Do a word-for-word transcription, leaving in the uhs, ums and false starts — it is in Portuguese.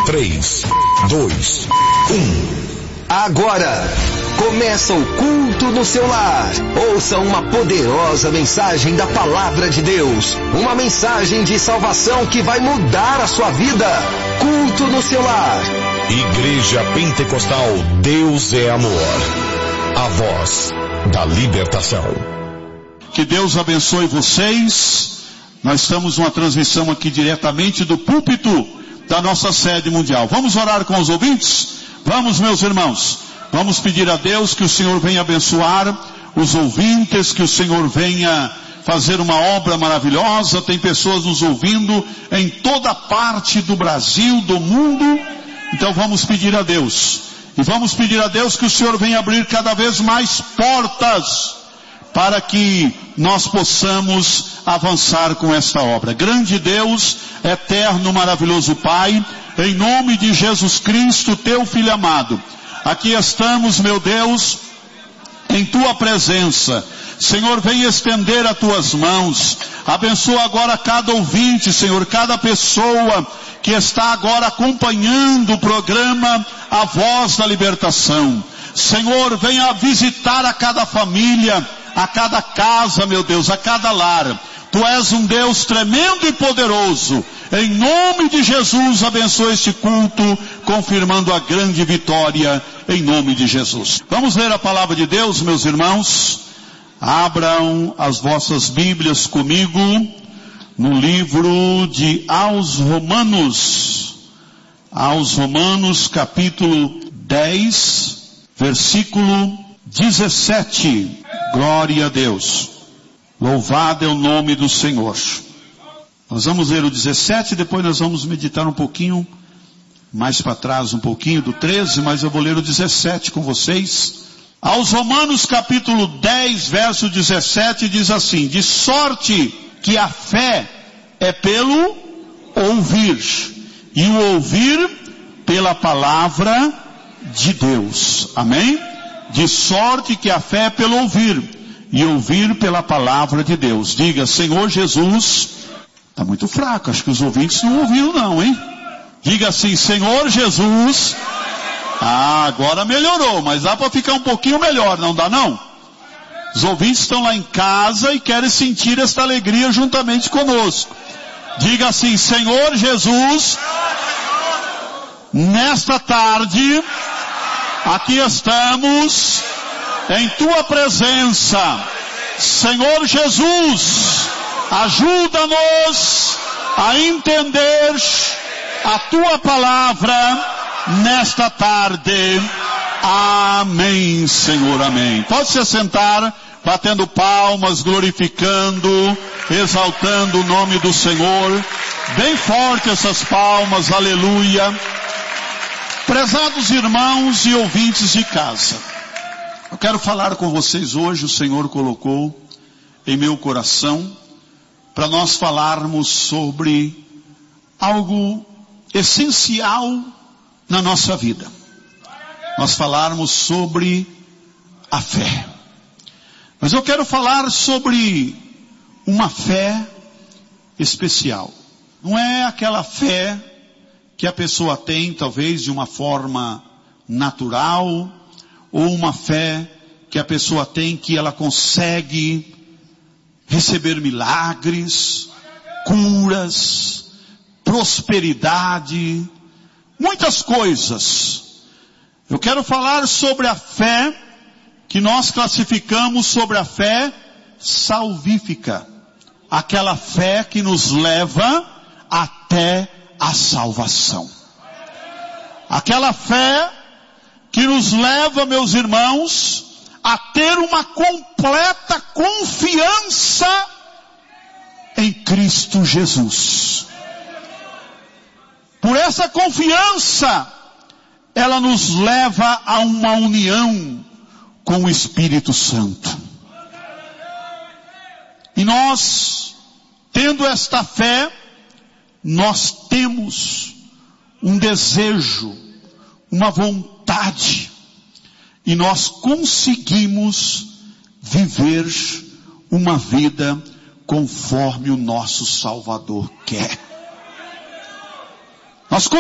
três, dois, um. Agora começa o culto no seu lar. Ouça uma poderosa mensagem da palavra de Deus. Uma mensagem de salvação que vai mudar a sua vida. Culto no seu lar. Igreja Pentecostal Deus é Amor. A voz da libertação. Que Deus abençoe vocês. Nós estamos numa transmissão aqui diretamente do púlpito da nossa sede mundial. Vamos orar com os ouvintes? Vamos, meus irmãos. Vamos pedir a Deus que o Senhor venha abençoar os ouvintes, que o Senhor venha fazer uma obra maravilhosa. Tem pessoas nos ouvindo em toda parte do Brasil, do mundo. Então vamos pedir a Deus. E vamos pedir a Deus que o Senhor venha abrir cada vez mais portas para que nós possamos avançar com esta obra. Grande Deus, eterno, maravilhoso Pai, em nome de Jesus Cristo, teu Filho amado, aqui estamos, meu Deus, em tua presença. Senhor, vem estender as tuas mãos. Abençoa agora cada ouvinte, Senhor, cada pessoa que está agora acompanhando o programa A Voz da Libertação. Senhor, venha visitar a cada família, a cada casa, meu Deus, a cada lar. Tu és um Deus tremendo e poderoso. Em nome de Jesus, abençoa este culto, confirmando a grande vitória, em nome de Jesus. Vamos ler a palavra de Deus, meus irmãos. Abram as vossas Bíblias comigo, no livro de Aos Romanos. Aos Romanos, capítulo dez, versículo dezessete. Glória a Deus. Louvado é o nome do Senhor. Nós vamos ler o dezessete, depois nós vamos meditar um pouquinho, mais para trás um pouquinho do treze, mas eu vou ler o dezessete com vocês. Aos Romanos capítulo dez, verso dezessete, diz assim: de sorte que a fé é pelo ouvir, e o ouvir pela palavra de Deus. Amém? De sorte que a fé é pelo ouvir, e ouvir pela palavra de Deus. Diga: Senhor Jesus. Está muito fraco, acho que os ouvintes não ouviram não, hein? Diga assim: Senhor Jesus. Ah, agora melhorou, mas dá para ficar um pouquinho melhor, não dá não? Os ouvintes estão lá em casa e querem sentir esta alegria juntamente conosco. Diga assim: Senhor Jesus, nesta tarde, aqui estamos em tua presença. Senhor Jesus, ajuda-nos a entender a tua palavra nesta tarde. Amém, Senhor, amém. Pode se sentar, batendo palmas, glorificando, exaltando o nome do Senhor. Bem forte essas palmas, aleluia. Prezados irmãos e ouvintes de casa, eu quero falar com vocês hoje. O Senhor colocou em meu coração para nós falarmos sobre algo essencial na nossa vida. Nós falarmos sobre a fé. Mas eu quero falar sobre uma fé especial. Não é aquela fé que a pessoa tem, talvez de uma forma natural, ou uma fé que a pessoa tem que ela consegue receber milagres, curas, prosperidade, muitas coisas. Eu quero falar sobre a fé que nós classificamos sobre a fé salvífica. Aquela fé que nos leva até a salvação. Aquela fé que nos leva, meus irmãos, a ter uma completa confiança em Cristo Jesus. Por essa confiança, ela nos leva a uma união com o Espírito Santo. E nós, tendo esta fé, nós temos um desejo, uma vontade, e nós conseguimos viver uma vida conforme o nosso Salvador quer. Nós